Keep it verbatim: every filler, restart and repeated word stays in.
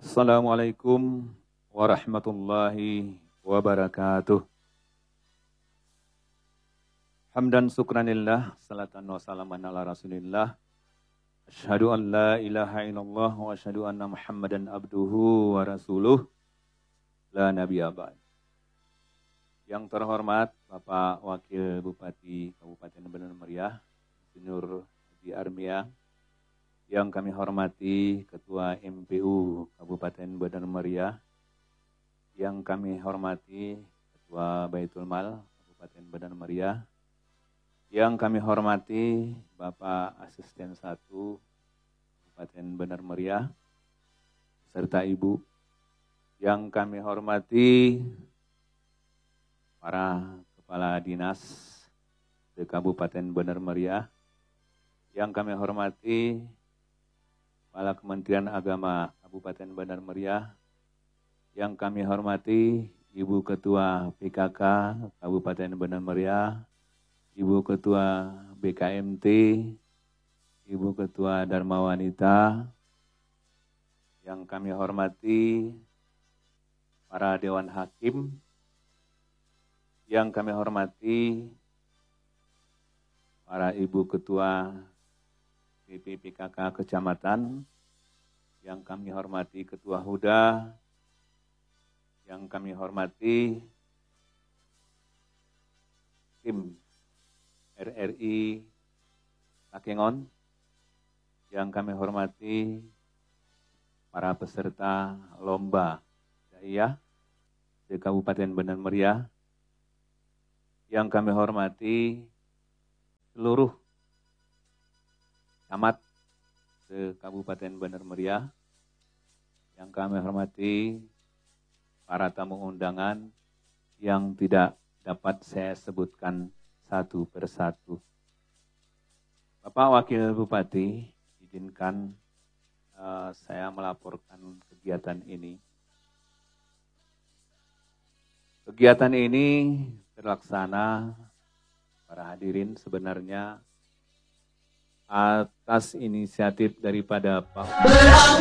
Assalamualaikum warahmatullahi wabarakatuh. Hamdan syukranillah, salatan wa salaman ala rasulillah. Asyhadu an la ilaha illallah wa asyhadu anna muhammadan abduhu wa rasuluh. La nabiyya ba'd. Yang terhormat Bapak Wakil Bupati Kabupaten Bener Meriah, Insinyur Haji Armia. Yang kami hormati Ketua M P U Kabupaten Bener Meriah, yang kami hormati Ketua Baitul Mal Kabupaten Bener Meriah, yang kami hormati Bapak Asisten satu Kabupaten Bener Meriah, serta Ibu, yang kami hormati para Kepala Dinas di Kabupaten Bener Meriah, yang kami hormati Kepala Kementerian Agama Kabupaten Bener Meriah, yang kami hormati Ibu Ketua P K K Kabupaten Bener Meriah, Ibu Ketua B K M T, Ibu Ketua Dharma Wanita, yang kami hormati para Dewan Hakim, yang kami hormati para Ibu Ketua B P P K K Kecamatan, yang kami hormati Ketua Huda, yang kami hormati tim R R I Takengon, yang kami hormati para peserta lomba daiyah di Kabupaten Bener Meriah, yang kami hormati seluruh camat di Kabupaten Bener Meriah, yang kami hormati para tamu undangan yang tidak dapat saya sebutkan satu persatu. Bapak Wakil Bupati, izinkan uh, saya melaporkan kegiatan ini. Kegiatan ini terlaksana, para hadirin, sebenarnya atas inisiatif daripada Pak